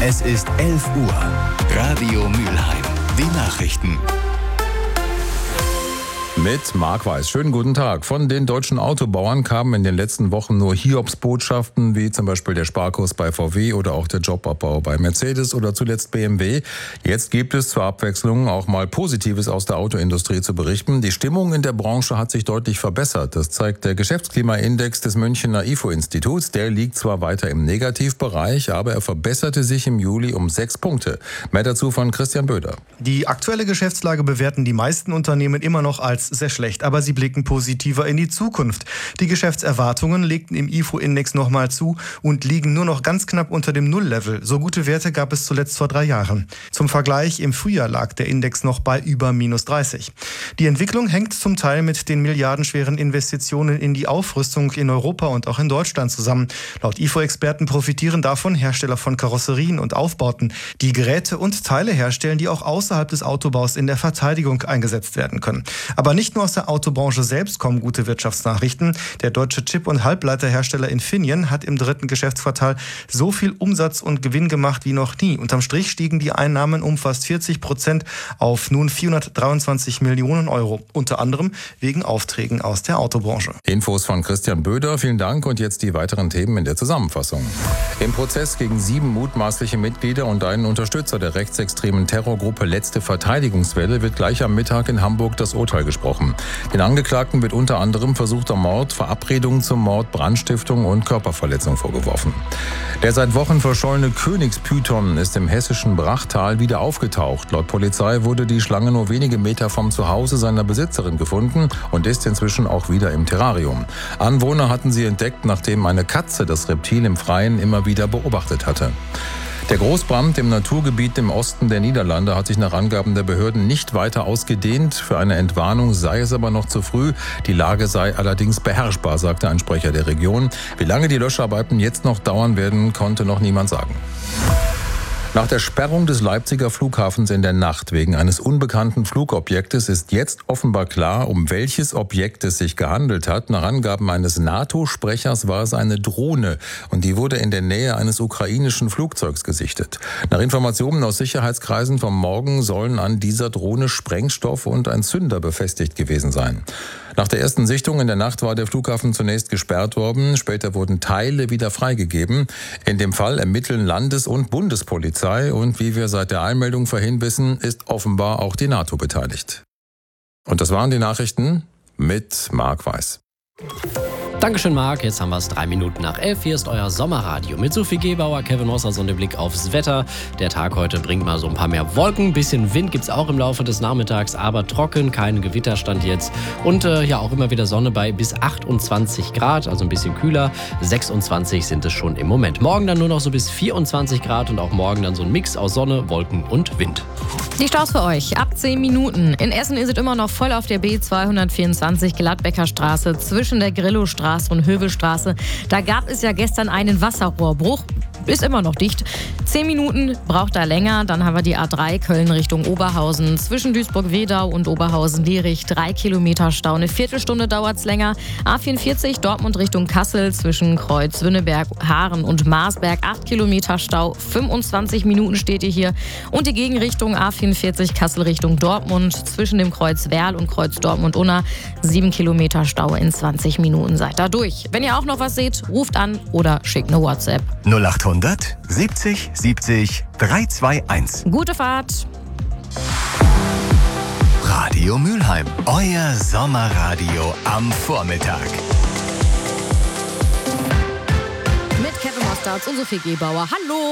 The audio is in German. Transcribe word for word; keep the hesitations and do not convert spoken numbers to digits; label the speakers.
Speaker 1: Es ist elf Uhr. Radio Mülheim. Die Nachrichten.
Speaker 2: Mit Marc Weiß. Schönen guten Tag. Von den deutschen Autobauern kamen in den letzten Wochen nur Hiobsbotschaften, wie zum Beispiel der Sparkurs bei V W oder auch der Jobabbau bei Mercedes oder zuletzt B M W. Jetzt gibt es zur Abwechslung auch mal Positives aus der Autoindustrie zu berichten. Die Stimmung in der Branche hat sich deutlich verbessert. Das zeigt der Geschäftsklimaindex des Münchener I F O-Instituts. Der liegt zwar weiter im Negativbereich, aber er verbesserte sich im Juli um sechs Punkte. Mehr dazu von Christian Böder.
Speaker 3: Die aktuelle Geschäftslage bewerten die meisten Unternehmen immer noch als sehr schlecht, aber sie blicken positiver in die Zukunft. Die Geschäftserwartungen legten im I F O-Index nochmal zu und liegen nur noch ganz knapp unter dem Nulllevel. So gute Werte gab es zuletzt vor drei Jahren. Zum Vergleich, im Frühjahr lag der Index noch bei über minus dreißig. Die Entwicklung hängt zum Teil mit den milliardenschweren Investitionen in die Aufrüstung in Europa und auch in Deutschland zusammen. Laut I F O-Experten profitieren davon Hersteller von Karosserien und Aufbauten, die Geräte und Teile herstellen, die auch außerhalb des Autobaus in der Verteidigung eingesetzt werden können. Aber nicht nur aus der Autobranche selbst kommen gute Wirtschaftsnachrichten. Der deutsche Chip- und Halbleiterhersteller Infineon hat im dritten Geschäftsquartal so viel Umsatz und Gewinn gemacht wie noch nie. Unterm Strich stiegen die Einnahmen um fast vierzig Prozent auf nun vierhundertdreiundzwanzig Millionen Euro. Unter anderem wegen Aufträgen aus der Autobranche.
Speaker 2: Infos von Christian Böder. Vielen Dank und jetzt die weiteren Themen in der Zusammenfassung. Im Prozess gegen sieben mutmaßliche Mitglieder und einen Unterstützer der rechtsextremen Terrorgruppe Letzte Verteidigungswelle wird gleich am Mittag in Hamburg das Urteil gesprochen. Den Angeklagten wird unter anderem versuchter Mord, Verabredung zum Mord, Brandstiftung und Körperverletzung vorgeworfen. Der seit Wochen verschollene Königspython ist im hessischen Brachtal wieder aufgetaucht. Laut Polizei wurde die Schlange nur wenige Meter vom Zuhause seiner Besitzerin gefunden und ist inzwischen auch wieder im Terrarium. Anwohner hatten sie entdeckt, nachdem eine Katze das Reptil im Freien immer wieder beobachtet hatte. Der Großbrand im Naturgebiet im Osten der Niederlande hat sich nach Angaben der Behörden nicht weiter ausgedehnt. Für eine Entwarnung sei es aber noch zu früh. Die Lage sei allerdings beherrschbar, sagte ein Sprecher der Region. Wie lange die Löscharbeiten jetzt noch dauern werden, konnte noch niemand sagen. Nach der Sperrung des Leipziger Flughafens in der Nacht wegen eines unbekannten Flugobjektes ist jetzt offenbar klar, um welches Objekt es sich gehandelt hat. Nach Angaben eines NATO-Sprechers war es eine Drohne und die wurde in der Nähe eines ukrainischen Flugzeugs gesichtet. Nach Informationen aus Sicherheitskreisen vom Morgen sollen an dieser Drohne Sprengstoff und ein Zünder befestigt gewesen sein. Nach der ersten Sichtung in der Nacht war der Flughafen zunächst gesperrt worden. Später wurden Teile wieder freigegeben. In dem Fall ermitteln Landes- und Bundespolizei. Und wie wir seit der Einmeldung vorhin wissen, ist offenbar auch die NATO beteiligt. Und das waren die Nachrichten mit Marc Weiß.
Speaker 4: Dankeschön, Marc. Jetzt haben wir es drei Minuten nach elf. Hier ist euer Sommerradio mit Sophie Gebauer, Kevin Hosser, so ein Blick aufs Wetter. Der Tag heute bringt mal so ein paar mehr Wolken. Bisschen Wind gibt's auch im Laufe des Nachmittags, aber trocken, kein Gewitterstand jetzt. Und äh, ja, auch immer wieder Sonne bei bis achtundzwanzig Grad, also ein bisschen kühler. sechsundzwanzig sind es schon im Moment. Morgen dann nur noch so bis vierundzwanzig Grad und auch morgen dann so ein Mix aus Sonne, Wolken und Wind.
Speaker 5: Die Staus für euch ab zehn Minuten. In Essen ist es immer noch voll auf der B zweihundertvierundzwanzig Gladbecker Straße zwischen der Grillostraße und Hövelstraße. Da gab es ja gestern einen Wasserrohrbruch. Ist immer noch dicht. Zehn Minuten braucht da länger. Dann haben wir die A drei Köln Richtung Oberhausen. Zwischen Duisburg-Wedau und Oberhausen-Lierich drei Kilometer Stau. Eine Viertelstunde dauert es länger. A vierundvierzig Dortmund Richtung Kassel zwischen Kreuz, Wünneberg, Haaren und Marsberg. acht Kilometer Stau. fünfundzwanzig Minuten steht ihr hier. Und die Gegenrichtung A vierundvierzig Kassel Richtung Dortmund. Zwischen dem Kreuz Werl und Kreuz Dortmund-Unna. sieben Kilometer Stau in zwanzig Minuten. Seid da durch. Wenn ihr auch noch was seht, ruft an oder schickt eine WhatsApp.
Speaker 1: null achthundert siebzig siebzig dreihunderteinundzwanzig.
Speaker 5: Gute Fahrt.
Speaker 1: Radio Mülheim, euer Sommerradio am Vormittag.
Speaker 5: Mit Kevin Mostards und Sophie Gebauer. Hallo!